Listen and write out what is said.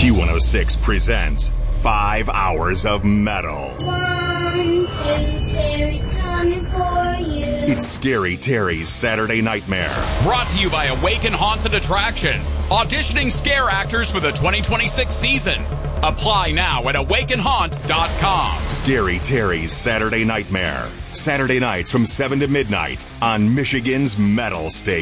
Q106 presents 5 hours of metal. 1, 2, Terry's coming for you. It's Scary Terry's Saturday Nightmare. Brought to you by Awaken Haunted Attraction. Auditioning scare actors for the 2026 season. Apply now at awakenhaunt.com. Scary Terry's Saturday Nightmare. Saturday nights from 7 to midnight on Michigan's Metal Station.